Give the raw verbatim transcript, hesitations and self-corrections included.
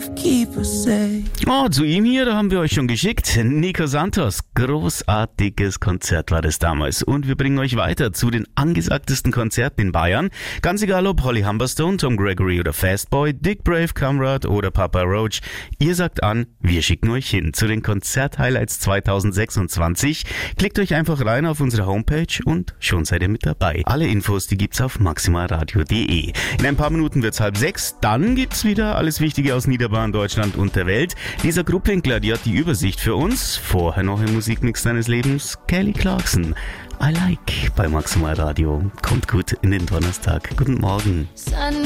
keep us safe. Oh, zu ihm hier, da haben wir euch schon geschickt. Nico Santos, großartiges Konzert war das damals. Und wir bringen euch weiter zu den angesagtesten Konzerten in Bayern. Ganz egal ob Holly Humberstone, Tom Gregory oder Fastboy, Dick Brave, Comrade oder Papa Roach. Ihr sagt an, wir schicken euch hin zu den Konzert-Highlights zwanzig sechsundzwanzig. Klickt euch einfach rein auf unsere Homepage und schon seid ihr mit dabei. Alle Infos, die gibt's auf maximalradio punkt de. In ein paar Minuten wird's halb sechs. Dann gibt's wieder alles Wichtige aus Niederbayern, Deutschland und der Welt. Dieser Gruppwinkler, die hat die Übersicht für uns. Vorher noch im Musikmix deines Lebens, Kelly Clarkson. I like bei Maximal Radio. Kommt gut in den Donnerstag. Guten Morgen.